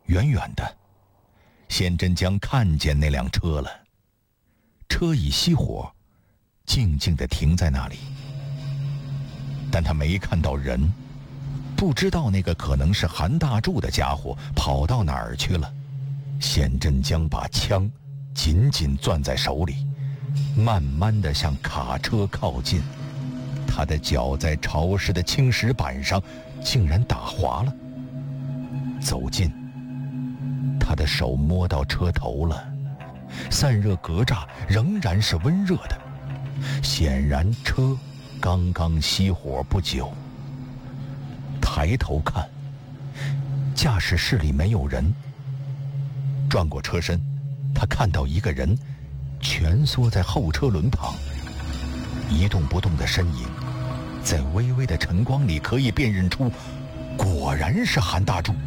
远远的，县真江看见那辆车了，车已熄火，静静地停在那里。但他没看到人，不知道那个可能是韩大柱的家伙跑到哪儿去了。县真江把枪紧紧攥在手里，慢慢地向卡车靠近。他的脚在潮湿的青石板上竟然打滑了。走近，他的手摸到车头了，散热格栅仍然是温热的，显然车刚刚熄火不久。抬头看，驾驶室里没有人。转过车身，他看到一个人蜷缩在后车轮旁，一动不动的身影在微微的晨光里可以辨认出，果然是韩大柱。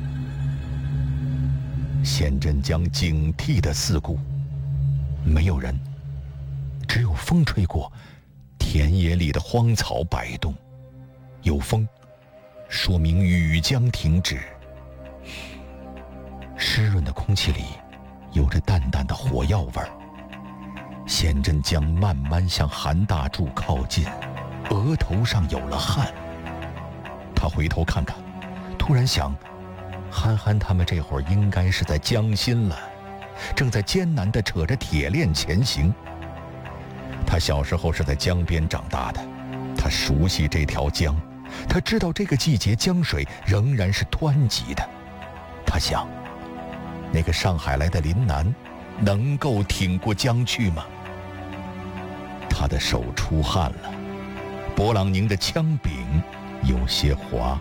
县真江警惕地四顾，没有人，只有风吹过，田野里的荒草摆动。有风，说明雨将停止。湿润的空气里有着淡淡的火药味儿。县真江慢慢向韩大柱靠近，额头上有了汗。他回头看看，突然想，憨憨他们这会儿应该是在江心了，正在艰难地扯着铁链前行。他小时候是在江边长大的，他熟悉这条江，他知道这个季节江水仍然是湍急的。他想，那个上海来的林南能够挺过江去吗？他的手出汗了，勃朗宁的枪柄有些滑。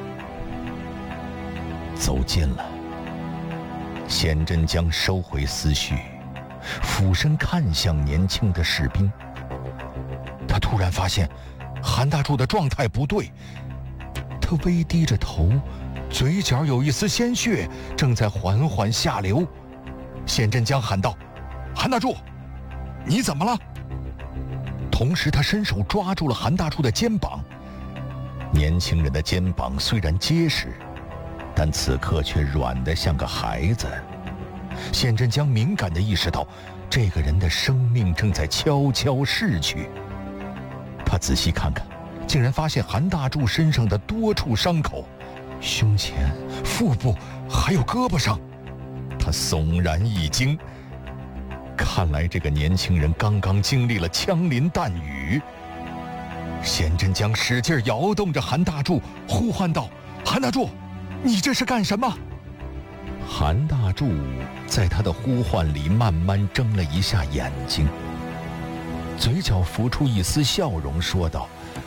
走近了，县真江收回思绪，俯身看向年轻的士兵。他突然发现韩大柱的状态不对，他微低着头，嘴角有一丝鲜血正在缓缓下流。县真江喊道：“韩大柱，你怎么了？”同时他伸手抓住了韩大柱的肩膀。年轻人的肩膀虽然结实，但此刻却软得像个孩子。县真江敏感地意识到，这个人的生命正在悄悄逝去。他仔细看看，竟然发现韩大柱身上的多处伤口，胸前、腹部还有胳膊上。他悚然一惊，看来这个年轻人刚刚经历了枪林弹雨。县真江使劲摇动着韩大柱，呼唤道：“韩大柱，你这是干什么？”韩大柱在他的呼唤里慢慢睁了一下眼睛，嘴角浮出一丝笑容，说道：“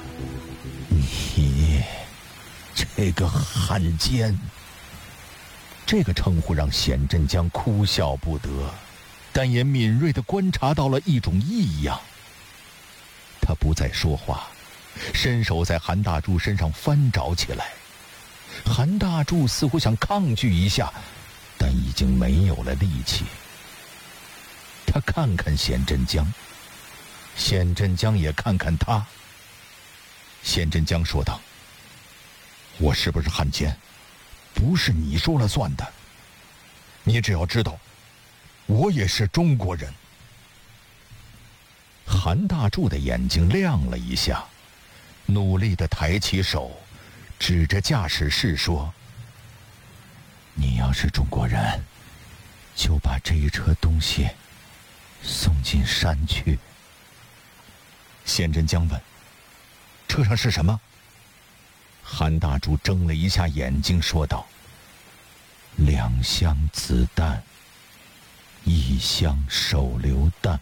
你这个汉奸。”这个称呼让县真江哭笑不得，但也敏锐地观察到了一种异样。他不再说话，伸手在韩大柱身上翻找起来。韩大柱似乎想抗拒一下，但已经没有了力气。他看看县真江，县真江也看看他。县真江说道：“我是不是汉奸，不是你说了算的。你只要知道，我也是中国人。”韩大柱的眼睛亮了一下，努力地抬起手，指着驾驶室说：“你要是中国人，就把这一车东西送进山去。”县真江问：“车上是什么？”韩大柱睁了一下眼睛，说道：“2箱子弹，1箱手榴弹，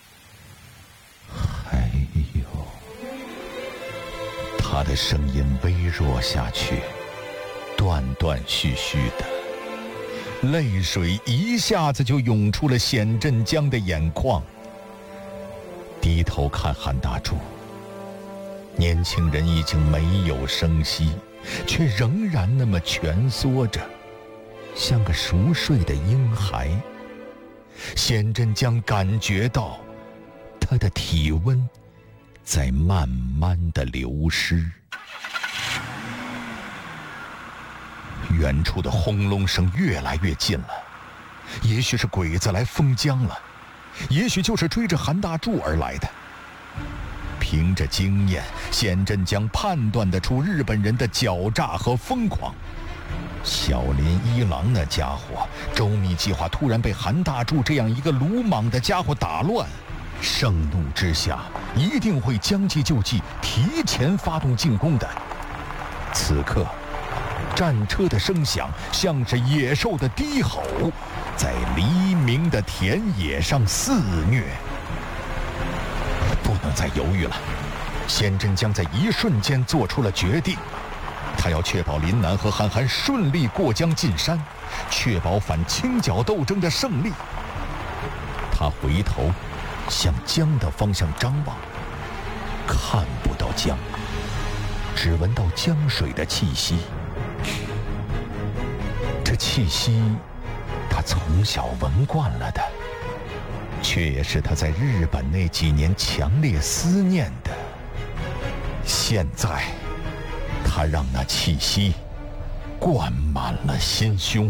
还有……”他的声音微弱下去，断断续续的，泪水一下子就涌出了县真江的眼眶。低头看韩大柱，年轻人已经没有声息，却仍然那么蜷缩着，像个熟睡的婴孩。县真江感觉到他的体温在慢慢的流失。 远处的轰隆声越来越近了，也许是鬼子来封疆了，也许就是追着韩大柱而来的。凭着经验，县镇江判断得出日本人的狡诈和疯狂。小林一郎那家伙周密计划突然被韩大柱这样一个鲁莽的家伙打乱，盛怒之下一定会将计就计，提前发动进攻的。此刻战车的声响像是野兽的低吼，在黎明的田野上肆虐。不能再犹豫了，县镇江在一瞬间做出了决定。他要确保林南和韩寒顺利过江进山，确保反清剿斗争的胜利。他回头向江的方向张望，看不到江，只闻到江水的气息。这气息他从小闻惯了的，却也是他在日本那几年强烈思念的。现在他让那气息灌满了心胸。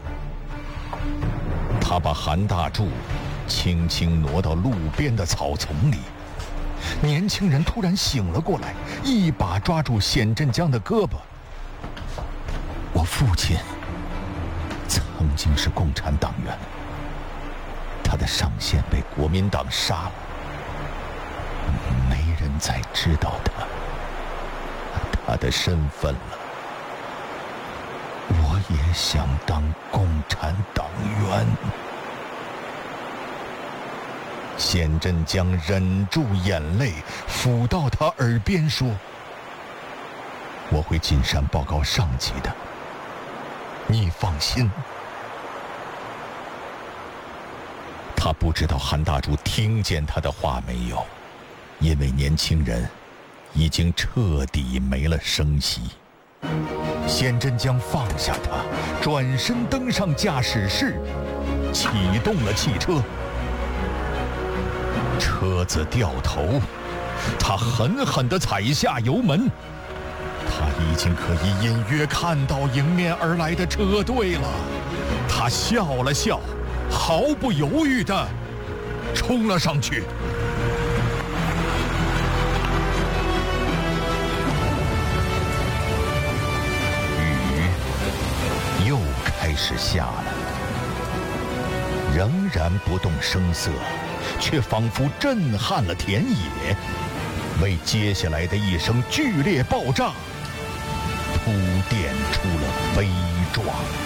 他把韩大柱轻轻挪到路边的草丛里。年轻人突然醒了过来，一把抓住县镇江的胳膊。我父亲曾经是共产党员，他的上线被国民党杀了，没人再知道他的身份了。我也想当共产党员。县镇江忍住眼泪，抚到他耳边说：“我会进山报告上级的，你放心。”他不知道韩大柱听见他的话没有，因为年轻人已经彻底没了声息。县镇江放下他，转身登上驾驶室，启动了汽车。车子掉头，他狠狠地踩下油门。他已经可以隐约看到迎面而来的车队了。他笑了笑，毫不犹豫地冲了上去。雨又开始下了，仍然不动声色，却仿佛震撼了田野，为接下来的一声剧烈爆炸铺垫出了悲壮。